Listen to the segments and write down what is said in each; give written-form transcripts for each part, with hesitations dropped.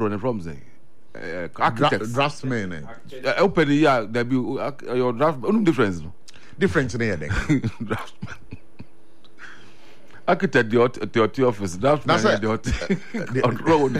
drawing from say architects draftsmen open here there be your draft no difference no difference there then draftsman architect the office draftsman the road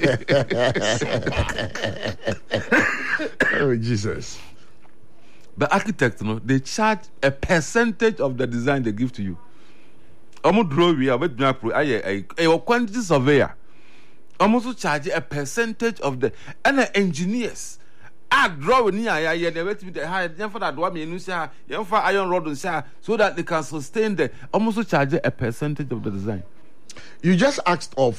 oh Jesus. The architects, they charge a percentage of the design they give to you. Almost draw we are a quantity surveyor. Almost charge a percentage of the and the engineers. I draw near they wait to the high for that one for iron rod and so that they can sustain the almost charge a percentage of the design. You just asked of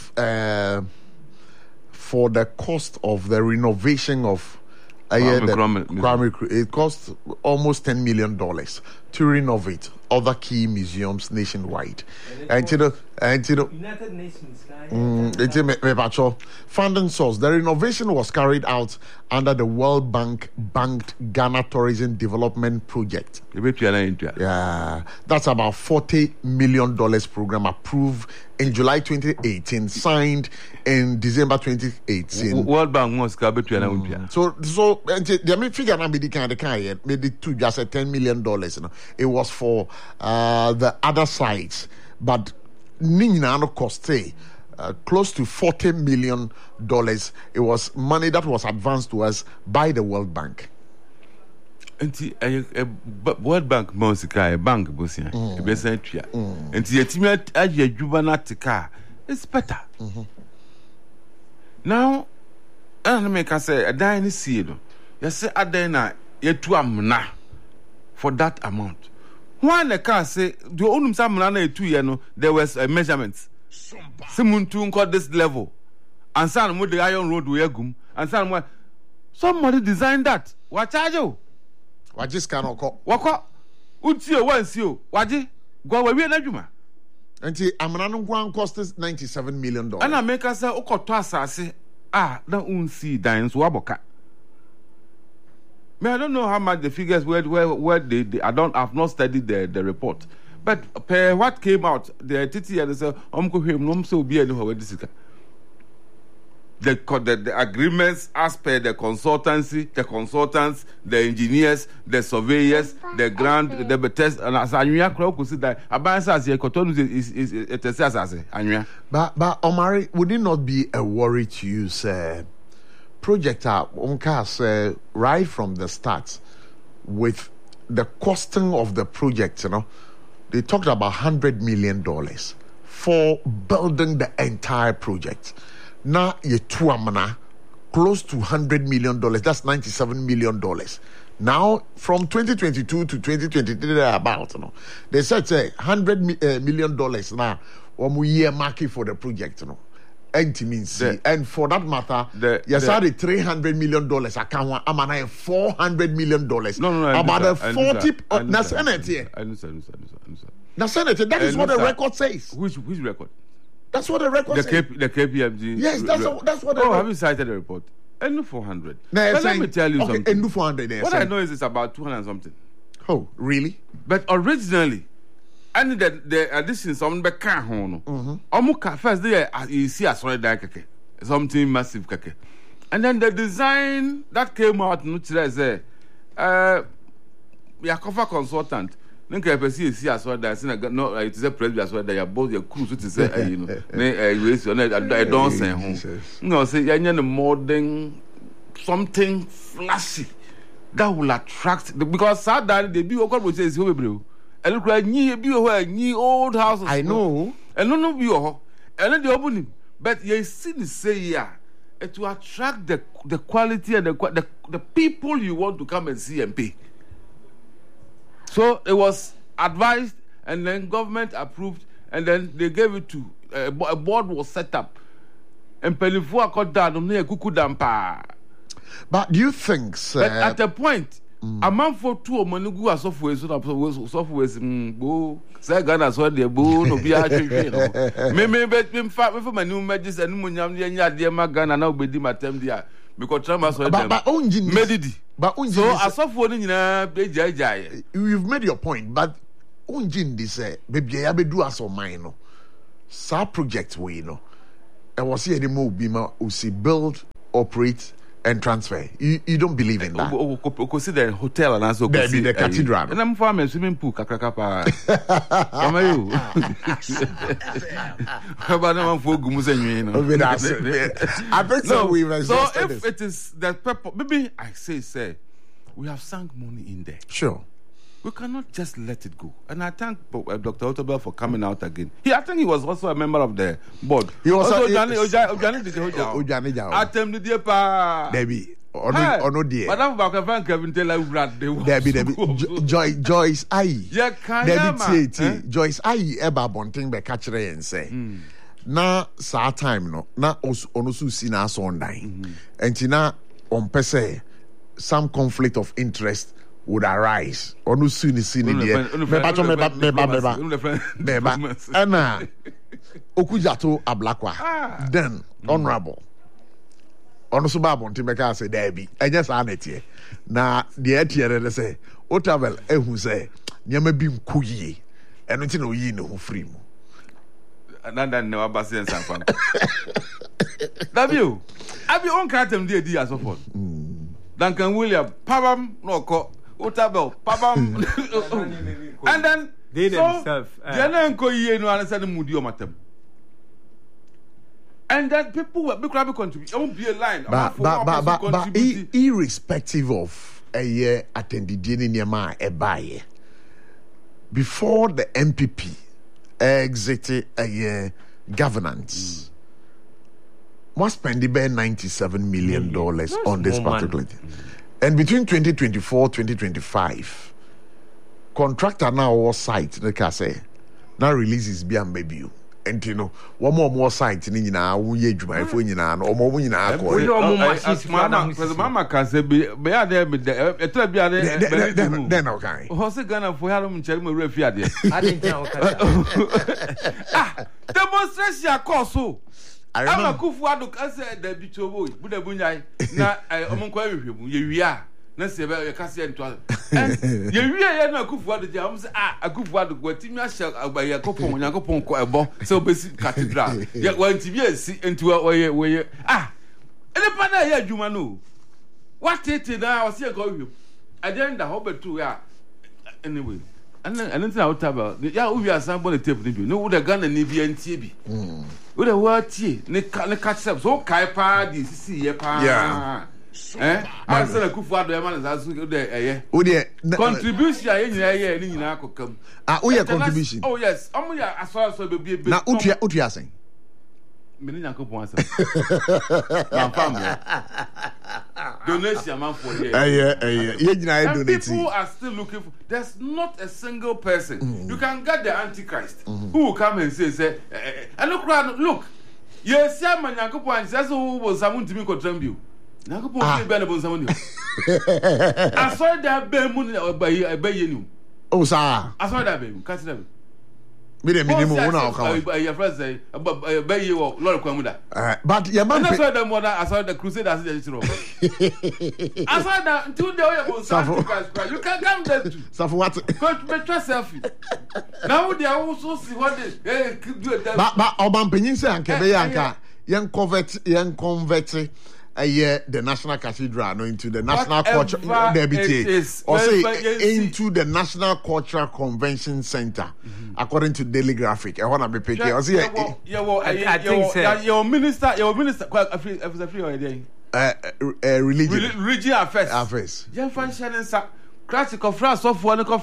for the cost of the renovation of it cost almost $10 million to renovate other key museums nationwide. And United Nations funding source. The renovation was carried out under the World Bank banked Ghana Tourism Development Project. Yeah, that's about $40 million program approved in July 2018, signed in December 2018. World Bank was so the figure now be the kind maybe two just $10 million. It was for the other sites, but Ninano cost close to $40 million. It was money that was advanced to us by the World Bank. World Bank Monsika, a bank Bosia, a besantria. And the ultimate Aja Jubanatica is better. Now, I make us say a dying seed. You say a dana, yet to amna for that amount. Why the car say, do only some money 2 years, there was a measurement. Someone to call this level. And some with the iron road we gum. And somebody designed that. What charge you? What just cannot call? What? Utsio once you. Waji? Go away, Najuma. And see, Amran Guan cost us $97 million. And I make us say, Okotasa say, don't see dines waboka. I don't know how much the figures where they I've not studied the report. But per what came out, the TT and say, so be the agreements as per the consultancy, the consultants, the engineers, the surveyors, the grant, the test, and as Anya Crow could see that Abans as a cotton is a test as Anya. But Omari, would it not be a worry to you, sir? Project Onka right from the start with the costing of the project, they talked about $100 million for building the entire project. Now you tuamana close to $100 million. That's $97 million. Now from 2022 to 2023, about they said $100 million now. 1 year market for the project, and for that matter, yes, I had $300 million. I can't. I'm an $400 million. No. About a 40. Now, Senate. Now, Senate. That is what the record says. Which record? That's what the record says. The KPMG. Yes, that's what. Have you cited the report? NU 400. But let me tell you something. NU 400. What I know is it's about 200 and something. Oh, really? But originally. And the addition some back home. First day you see a solid keke, something massive keke. And then the design that came out say we are cover consultant. Then can see a solid that no it is a president as well that you both your crew to say I don't say home. No say you modern something flashy that will attract because sad that they be what say is and look like new old houses. I know. And no be and then the opening. But you see the say here to attract the quality and the people you want to come and see and pay. So it was advised and then government approved and then they gave it to a board was set up. And Pelifua got down near Kukudampa. But do you think, sir? But at a point, a man for 2 Manugu are software, say Ghana, so they boo, no be actually. Maybe in fact, with my new mages and Munyam, dear Magana, now be dim at them there because Tramas or Medidi. But so a software in a page. You've made your point, but Unjin this baby, I be do us or mine. Sa project we I was here the more Bima Usi build operate and transfer. You don't believe in that. Consider the hotel and also There be the cathedral. And I'm for swimming pool, kakakapa. How are you? How about no one for Gumusen? I think so. We've So if it is that purpose, maybe I say, we have sunk money in there. Sure. We cannot just let it go. And I thank Dr. Otabel for coming out again. I think he was also a member of the board. He was also Ojani Debbie. Ono dear. Madam Bakafan Kevin Taylor Brad. Debbie. Joyce Aye. Yeah, Debbie Joyce Aye Eba Bonting be catch and say. Na sa time no. Na onusu si na Sunday. And tina on pese some conflict of interest would arise. Onu suni there. Meba. Ena Okujato Ablakwa. Then honorable. Onu so ba bonti meka say Debbie. Enya sa na tie. Na de etiere de say Otabel ehu say nyama bi nkuyi. Eno ti na oyi ne ho free mu. Ananda ne wa base en sanfan. Dabiu. Abi on kratem de di asofon. Duncan William Pabam no Otabel, Pabam, and then they themselves. And then people will be contribute. It won't be a line. But irrespective of a year attended Yama a buyer, before the MPP exited a year governance, must spend about $97 million on this particular thing. And between 2024 2025, contractor now was site, like I say, now releases beyond baby. And you know, one more site in Nina, we my phone in an or more in our Mama can say, be there, then okay. What's the gun for Halloween? Tell me, Refiade. I didn't know. Demonstration course so. I'm a Kufuado Casa, the Bicho, Buddha Bunyai, not a Monquay, you are. Let's say about your Cassian to and you are not Kufuado Jams. A Kufuado, what Timia shall by a couple when I go upon quite a ball, so basic cathedral. Yet one TV see into a way where and the Pana here, Jumano. What it now? I see a go you. I didn't the Hobart too, anyway. And then out about we are somebody tape no would have gone and Nibian TB. With a word tea, Nick catch up so Kaipa, this see a pa. Yeah. I said a Kufa, the man as there. Contribution, in our come. Contribution. Oh, yes. Oh, yeah, I saw so be a bit. Now, Utia saying. Donation man for here. And people are still looking for. There's not a single person. You can get the Antichrist who will come and say, and look. Yes, man, Yankopon says who was someone to me contribute. Yankopon be able someone. I saw that Bemun by you. Oh, sir. I saw that baby. Catch them. But your man, I saw the mother. I saw the Crusaders. I saw that 2 days. You can come there too. So for what? Selfie. Now they are also see what they do. But Oban Peninse and Kebeyanka, young convert a year the National Cathedral no, into the National Culture or say into the National Cultural Convention Center according to Daily Graphic. I want to be picking. I think your minister religion affairs. Yeah, function classic of France of one